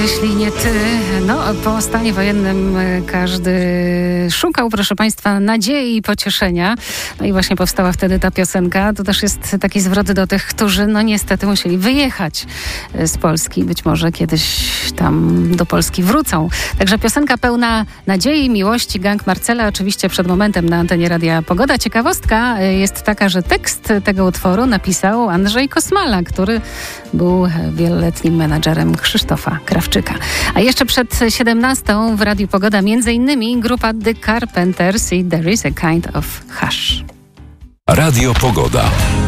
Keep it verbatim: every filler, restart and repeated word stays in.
jeśli nie ty. No, po stanie wojennym każdy szukał, proszę Państwa, nadziei i pocieszenia. No i właśnie powstała wtedy ta piosenka. To też jest taki zwrot do tych, którzy no niestety musieli wyjechać z Polski. Być może kiedyś tam do Polski wrócą. Także piosenka pełna nadziei, miłości. Gang Marcela oczywiście przed momentem na antenie Radia Pogoda. Ciekawostka jest taka, że tekst tego utworu napisał Andrzej Kosmala, który był wieloletnim menadżerem Krzysztofa Krawczyka. A jeszcze przed siedemnastą w Radiu Pogoda między innymi grupa The Carpenters i There is a Kind of Hush. Radio Pogoda.